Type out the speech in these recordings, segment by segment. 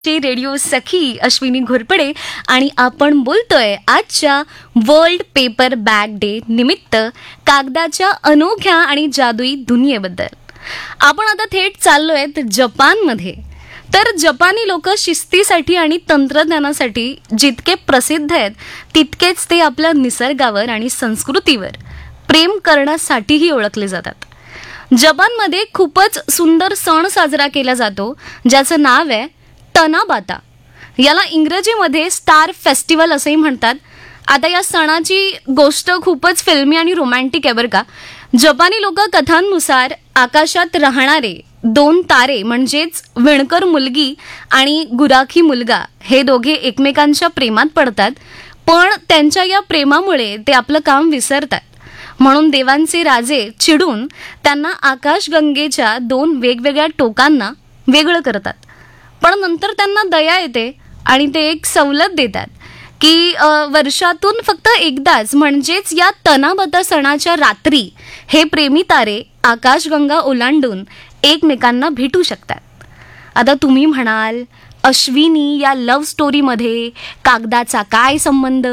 Radio सखी अश्विनी घोरपडे आणि आपण बोलतोय आजच्या वर्ल्ड पेपर बॅग डे निमित्त कागदाच्या अनोख्या आणि जादुई दुनियेबद्दल. आपण आता थेट चाललोय जपानमध्ये. तर जपानी लोक शिस्तीसाठी आणि तंत्रज्ञानासाठी जितके प्रसिद्ध आहेत तितकेच ते आपल्या निसर्गावर आणि संस्कृतीवर प्रेम करण्यासाठीही ओळखले जातात. जपानमध्ये खूपच सुंदर सण साजरा केला जातो ज्याचं नाव आहे तनाबाता. याला इंग्रजीमध्ये स्टार फेस्टिवल असेही म्हणतात. आता या सणाची गोष्ट खूपच फिल्मी आणि रोमॅन्टिक आहे बरं का. जपानी लोक कथांनुसार आकाशात राहणारे दोन तारे म्हणजेच विणकर मुलगी आणि गुराखी मुलगा हे दोघे एकमेकांच्या प्रेमात पडतात, पण त्यांच्या या प्रेमामुळे ते आपलं काम विसरतात. म्हणून देवांचे राजे चिडून त्यांना आकाशगंगेच्या दोन वेगवेगळ्या टोकांना वेगळं करतात. पण नंतर त्यांना दया येते आणि ते एक सवलत देतात की वर्षातून फक्त एकदाच म्हणजेच या तनाबाता सणाच्या रात्री हे प्रेमी तारे आकाशगंगा ओलांडून एकमेकांना भेटू शकतात. आता तुम्ही म्हणाल, अश्विनी या लव्ह स्टोरीमध्ये कागदाचा काय संबंध?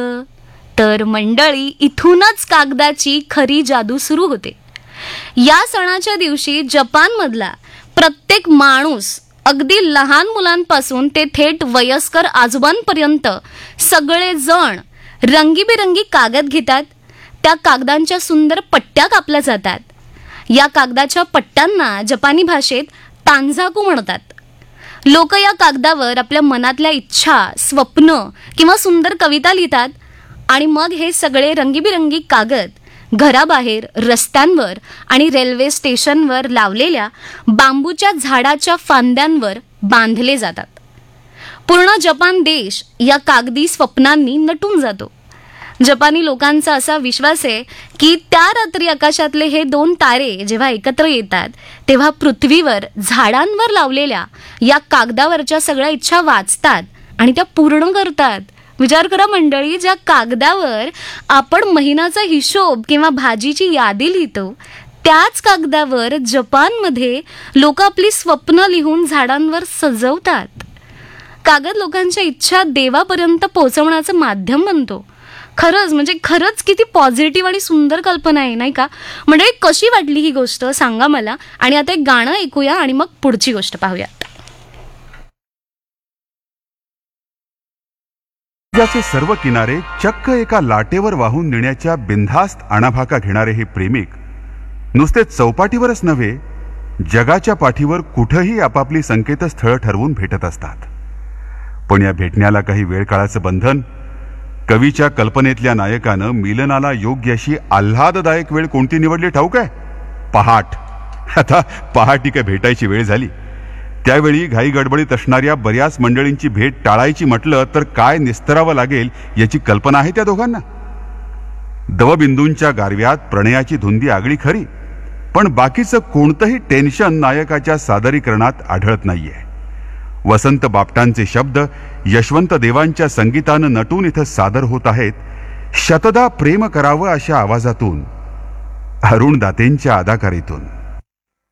तर मंडळी, इथूनच कागदाची खरी जादू सुरू होते. या सणाच्या दिवशी जपानमधला प्रत्येक माणूस, अगदी लहान मुलांपासून ते थेट वयस्कर आजोबांपर्यंत सगळे जण रंगीबेरंगी कागद घेतात. त्या कागदांच्या सुंदर पट्ट्या कापल्या जातात. या कागदाच्या पट्ट्यांना जपानी भाषेत तांझाकू म्हणतात. लोक या कागदावर आपल्या मनातल्या इच्छा, स्वप्न किंवा सुंदर कविता लिहितात आणि मग हे सगळे रंगीबिरंगी कागद घराबाहेर, रस्त्यांवर आणि रेल्वे स्टेशनवर लावलेल्या बांबूच्या झाडाच्या फांद्यांवर बांधले जातात. पूर्ण जपान देश या कागदी स्वप्नांनी नटून जातो. जपानी लोकांचा असा विश्वास आहे की त्या रात्री आकाशातले हे दोन तारे जेव्हा एकत्र येतात तेव्हा पृथ्वीवर झाडांवर लावलेल्या या कागदावरच्या सगळ्या इच्छा वाचतात आणि त्या पूर्ण करतात. विचार करा मंडळी, ज्या कागदावर आपण महिन्याचा हिशोब किंवा भाजीची यादी लिहितो त्याच कागदावर जपानमध्ये लोक आपली स्वप्न लिहून झाडांवर सजवतात. कागद लोकांच्या इच्छा देवापर्यंत पोहोचवण्याचं माध्यम बनतो. खरंच किती पॉझिटिव्ह आणि सुंदर कल्पना आहे, नाही का? म्हणजे कशी वाटली ही गोष्ट सांगा मला. आणि आता एक गाणं ऐकूया आणि मग पुढची गोष्ट पाहूया. ज्याचे सर्व किनारे चक्क एका लाटेवर वाहून नेण्याच्या बिनधास्त आणाभाका घेणारे हे प्रेमिक नुसते चौपाटीवरच नव्हे, जगाच्या पाठीवर कुठंही आपापली संकेतस्थळं ठरवून भेटत असतात. पण या भेटण्याला काही वेळ काळाचं बंधन. कवीच्या कल्पनेतल्या नायकानं मिलनाला योग्य अशी आल्हाददायक वेळ कोणती निवडली ठाऊक आहे? पहाट. आता पहाटी काय भेटायची वेळ झाली. त्यावेळी घाई गडबडीत असणाऱ्या बऱ्याच मंडळींची भेट टाळायची म्हटलं तर काय निस्तरावं लागेल याची कल्पना आहे त्या दोघांना. दवबिंदूंच्या गारव्यात प्रणयाची धुंदी आगळी खरी, पण बाकीचं कोणतंही टेन्शन नायकाच्या सादरीकरणात आढळत नाहीये. वसंत बापटांचे शब्द यशवंत देवांच्या संगीतानं नटून इथं सादर होत आहेत. शतदा प्रेम करावं अशा आवाजातून, अरुण दातेंच्या अदाकारीतून.